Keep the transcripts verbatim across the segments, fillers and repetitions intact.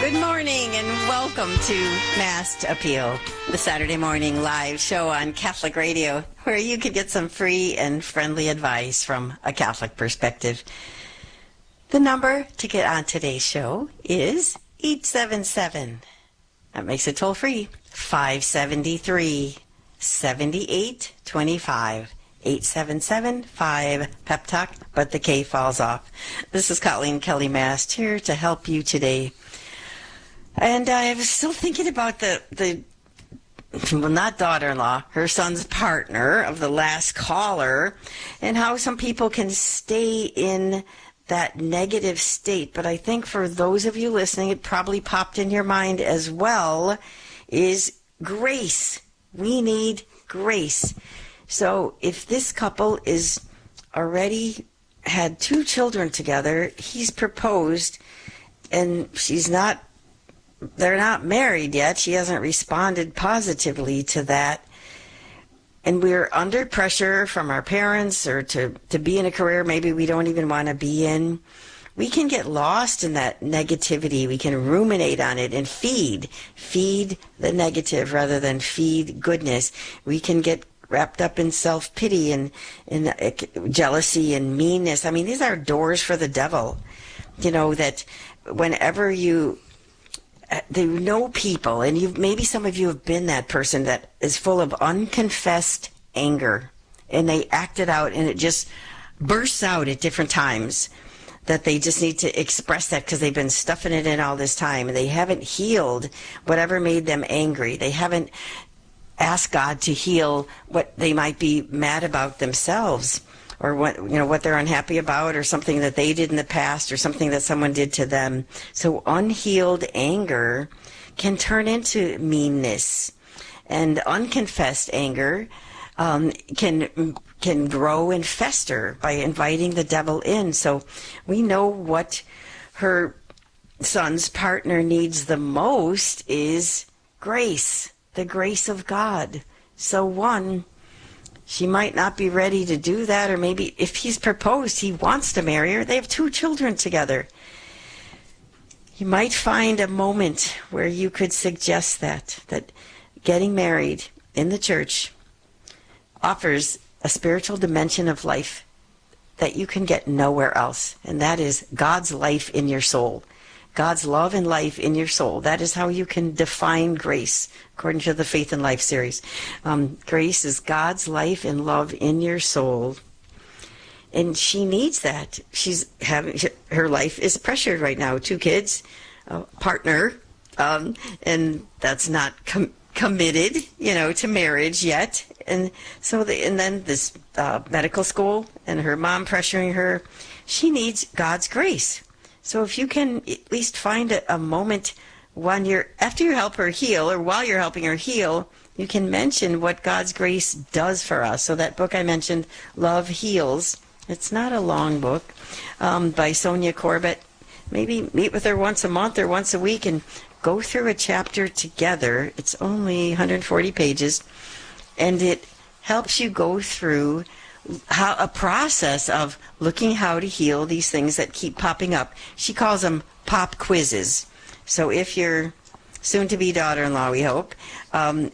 Good morning and welcome to Mass Appeal, the Saturday morning live show on Catholic Radio, where you can get some free and friendly advice from a Catholic perspective. The number to get on today's show is eight seven seven. That makes it toll free. five seven three, seven eight two five. eight seven seven five pep talk, but the K falls off. This is Colleen Kelly Mast here to help you today. And I was still thinking about the, the well, not daughter-in-law, her son's partner of the last caller, and how some people can stay in that negative state. But I think for those of you listening, it probably popped in your mind as well, is grace. We need grace. So if this couple is already had two children together, he's proposed, and she's not, they're not married yet. She hasn't responded positively to that. And we're under pressure from our parents or to, to be in a career maybe we don't even want to be in. We can get lost in that negativity. We can ruminate on it and feed, feed the negative rather than feed goodness. We can get wrapped up in self-pity and, and uh, jealousy and meanness. I mean, these are doors for the devil. You know, that whenever you, uh, they know people, and you maybe some of you have been that person that is full of unconfessed anger, and they act it out, and it just bursts out at different times, that they just need to express that because they've been stuffing it in all this time, and they haven't healed whatever made them angry. They haven't ask God to heal what they might be mad about themselves, or what, you know, what they're unhappy about, or something that they did in the past, or something that someone did to them. So unhealed anger can turn into meanness, and unconfessed anger um, can can grow and fester by inviting the devil in. So we know what her son's partner needs the most is grace. The grace of God. So one, she might not be ready to do that, or maybe if he's proposed, he wants to marry her. They have two children together. You might find a moment where you could suggest that, that getting married in the church offers a spiritual dimension of life that you can get nowhere else, and that is God's life in your soul. God's love and life in your soul. That is how you can define grace, according to the Faith and Life series. Um, grace is God's life and love in your soul. And she needs that. She's having, her life is pressured right now. Two kids, a partner, um, and that's not com- committed, you know, to marriage yet. And so, the, and then this uh, medical school and her mom pressuring her. She needs God's grace. So if you can at least find a, a moment when you're, after you help her heal, or while you're helping her heal, you can mention what God's grace does for us. So that book I mentioned, Love Heals, it's not a long book, um, by Sonia Corbett. Maybe meet with her once a month or once a week and go through a chapter together. It's only one hundred forty pages, and it helps you go through how a process of looking how to heal these things that keep popping up. She calls them pop quizzes. So if your soon-to-be daughter-in-law, we hope, um,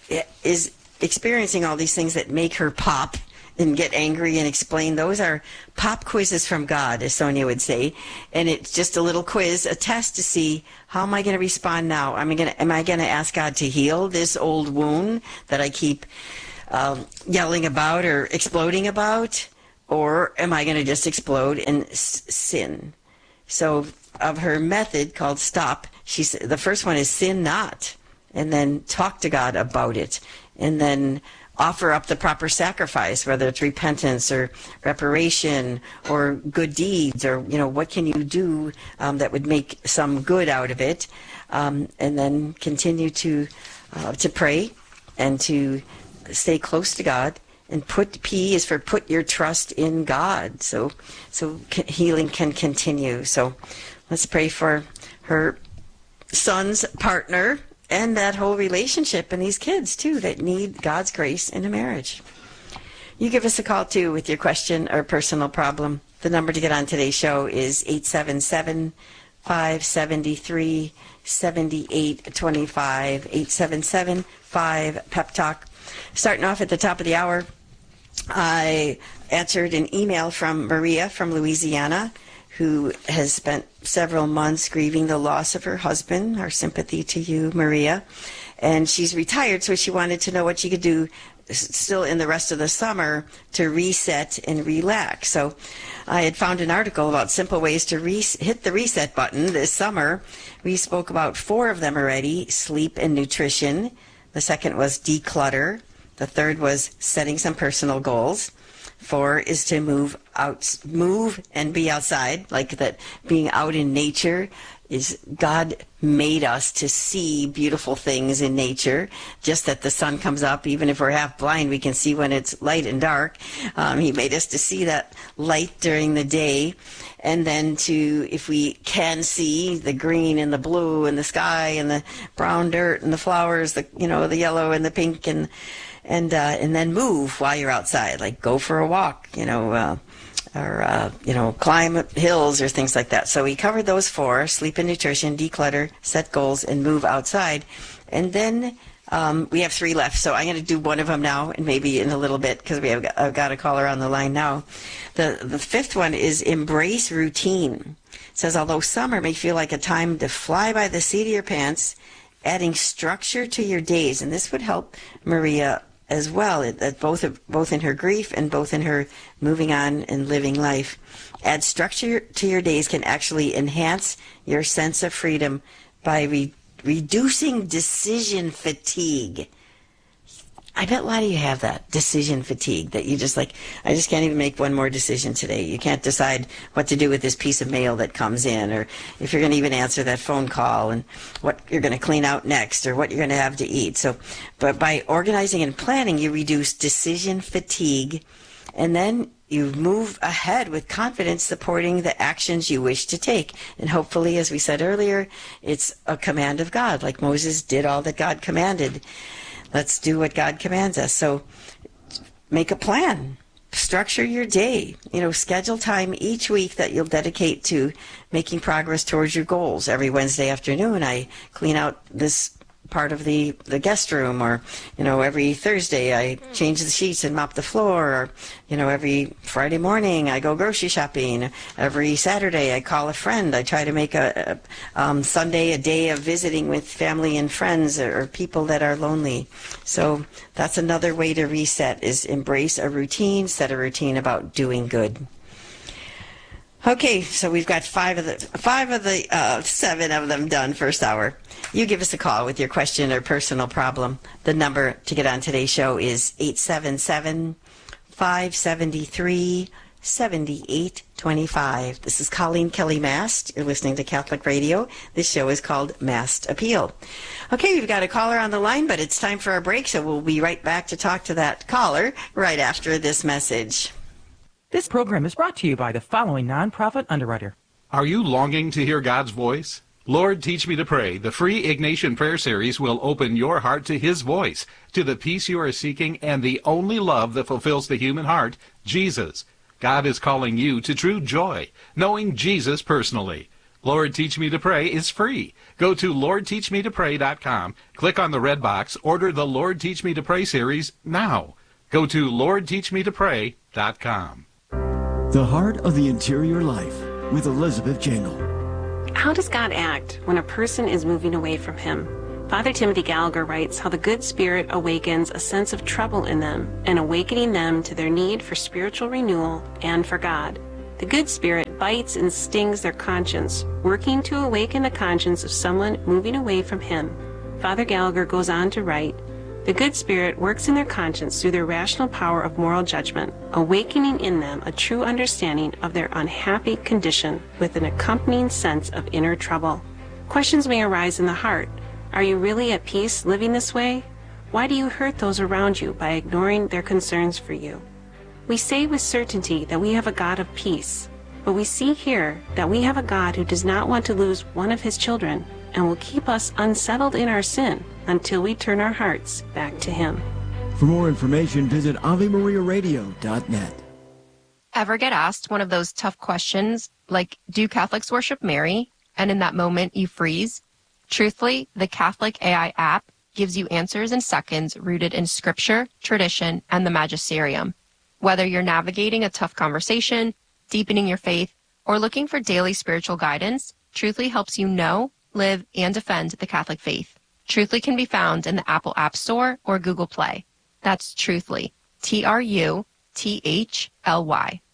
is experiencing all these things that make her pop and get angry and explain, those are pop quizzes from God, as Sonia would say. And it's just a little quiz, a test to see, how am I going to respond now? Am I going to, am I going to ask God to heal this old wound that I keep Um, yelling about or exploding about, or am I going to just explode and s- sin? So of her method called STOP, she's, the first one is sin not, and then talk to God about it, and then offer up the proper sacrifice, whether it's repentance or reparation or good deeds, or, you know, what can you do um, that would make some good out of it, um, and then continue to uh, to pray and to stay close to God, and put, P is for put your trust in God. So, so healing can continue. So let's pray for her son's partner and that whole relationship, and these kids too that need God's grace in a marriage. You give us a call too with your question or personal problem. The number to get on today's show is eight seven seven, five seven three, seven eight two five, eight seven seven, five, pep talk. Starting off at the top of the hour, I answered an email from Maria from Louisiana, who has spent several months grieving the loss of her husband. Our sympathy to you, Maria. And she's retired, so she wanted to know what she could do still in the rest of the summer to reset and relax. So I had found an article about simple ways to re- hit the reset button this summer. We spoke about four of them already: sleep and nutrition. The second was declutter. The third was setting some personal goals. Four is to move out, move and be outside, like that being out in nature is God made us to see beautiful things in nature. Just that the sun comes up, even if we're half blind, we can see when it's light and dark. Um, he made us to see that light during the day. And then to, if we can see the green and the blue and the sky and the brown dirt and the flowers, the, you know, the yellow and the pink, and and uh, and then move while you're outside, like go for a walk, you know, uh, or, uh, you know, climb up hills or things like that. So we covered those four: sleep and nutrition, declutter, set goals, and move outside. And then um, we have three left. So I'm going to do one of them now, and maybe in a little bit, because we have I've got a caller on the line now. The, the fifth one is embrace routine. It says, although summer may feel like a time to fly by the seat of your pants, adding structure to your days, and this would help Maria as well, that both both in her grief and both in her moving on and living life. Add structure to your days can actually enhance your sense of freedom by re- reducing decision fatigue. I bet a lot of you have that, decision fatigue, that you just like, I just can't even make one more decision today. You can't decide what to do with this piece of mail that comes in, or if you're going to even answer that phone call, and what you're going to clean out next, or what you're going to have to eat. So, but by organizing and planning, you reduce decision fatigue, and then you move ahead with confidence, supporting the actions you wish to take. And hopefully, as we said earlier, it's a command of God, like Moses did all that God commanded. Let's do what God commands us. So make a plan. Structure your day. You know, schedule time each week that you'll dedicate to making progress towards your goals. Every Wednesday afternoon, I clean out this part of the, the guest room, or, you know, every Thursday I change the sheets and mop the floor, or, you know, every Friday morning I go grocery shopping. Every Saturday I call a friend. I try to make a, a um, Sunday a day of visiting with family and friends, or, or people that are lonely. So that's another way to reset, is embrace a routine, set a routine about doing good. Okay, so we've got five of the five of the uh, seven of them done first hour. You give us a call with your question or personal problem. The number to get on today's show is eight seven seven, five seven three, seven eight two five. This is Colleen Kelly Mast. You're listening to Catholic Radio. This show is called Mast Appeal. Okay, we've got a caller on the line, but it's time for a break, so we'll be right back to talk to that caller right after this message. This program is brought to you by the following nonprofit underwriter. Are you longing to hear God's voice? Lord, Teach Me to Pray, the free Ignatian prayer series, will open your heart to His voice, to the peace you are seeking, and the only love that fulfills the human heart, Jesus. God is calling you to true joy, knowing Jesus personally. Lord, Teach Me to Pray is free. Go to lord teach me to pray dot com, click on the red box, order the Lord, Teach Me to Pray series now. Go to lord teach me to pray dot com. The Heart of the Interior Life with Elizabeth Jangle. How does God act when a person is moving away from Him? Father Timothy Gallagher writes how the good spirit awakens a sense of trouble in them, and awakening them to their need for spiritual renewal and for God. The good spirit bites and stings their conscience, working to awaken the conscience of someone moving away from Him. Father Gallagher goes on to write, the good spirit works in their conscience through their rational power of moral judgment, awakening in them a true understanding of their unhappy condition with an accompanying sense of inner trouble. Questions may arise in the heart. Are you really at peace living this way? Why do you hurt those around you by ignoring their concerns for you? We say with certainty that we have a God of peace, but we see here that we have a God who does not want to lose one of His children and will keep us unsettled in our sin until we turn our hearts back to Him. For more information, visit ave maria radio dot net. Ever get asked one of those tough questions like, do Catholics worship Mary? and in that moment you freeze? Truthfully, the Catholic A I app gives you answers in seconds rooted in scripture, tradition, and the magisterium. Whether you're navigating a tough conversation, deepening your faith, or looking for daily spiritual guidance, Truthfully helps you know, live, and defend the Catholic faith. Truthfully can be found in the Apple App Store or Google Play. That's Truthfully, T R U T H L Y.